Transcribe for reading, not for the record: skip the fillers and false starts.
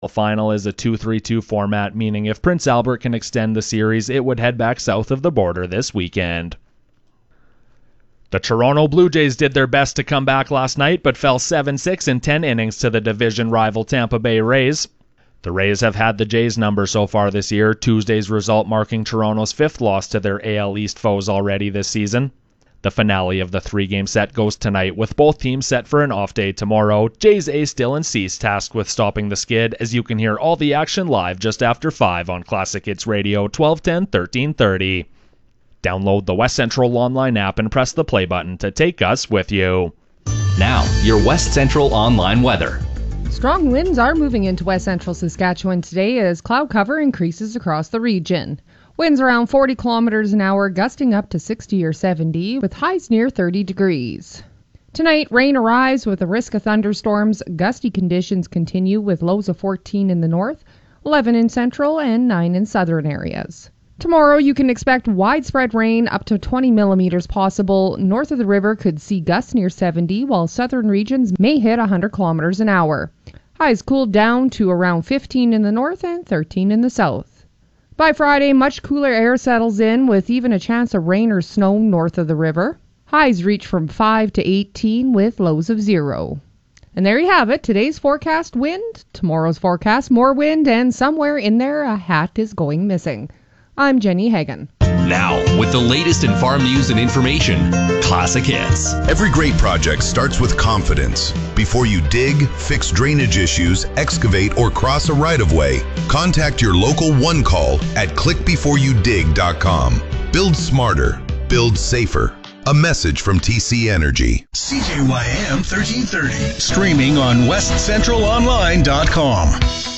The final is a 2-3-2 format, meaning if Prince Albert can extend the series, it would head back south of the border this weekend. The Toronto Blue Jays did their best to come back last night, but fell 7-6 in 10 innings to the division rival Tampa Bay Rays. The Rays have had the Jays' number so far this year, Tuesday's result marking Toronto's 5th loss to their AL East foes already this season. The finale of the 3-game set goes tonight, with both teams set for an off day tomorrow. Jays ace Dylan Cease tasked with stopping the skid, as you can hear all the action live just after 5 on Classic Hits Radio 1210 1330. Download the West Central online app and press the play button to take us with you. Now, your West Central online weather. Strong winds are moving into West Central Saskatchewan today as cloud cover increases across the region. Winds around 40 kilometers an hour, gusting up to 60 or 70, with highs near 30 degrees. Tonight, rain arrives with a risk of thunderstorms. Gusty conditions continue with lows of 14 in the north, 11 in central, and 9 in southern areas. Tomorrow, you can expect widespread rain up to 20 millimeters possible. North of the river could see gusts near 70, while southern regions may hit 100 kilometers an hour. Highs cooled down to around 15 in the north and 13 in the south. By Friday, much cooler air settles in with even a chance of rain or snow north of the river. Highs reach from 5 to 18 with lows of 0. And there you have it. Today's forecast wind, tomorrow's forecast more wind, and somewhere in there a hat is going missing. I'm Jenny Hagan. Now, with the latest in farm news and information, Classic Hits. Every great project starts with confidence. Before you dig, fix drainage issues, excavate, or cross a right-of-way, contact your local One Call at clickbeforeyoudig.com. Build smarter. Build safer. A message from TC Energy. CJYM 1330. Streaming on westcentralonline.com.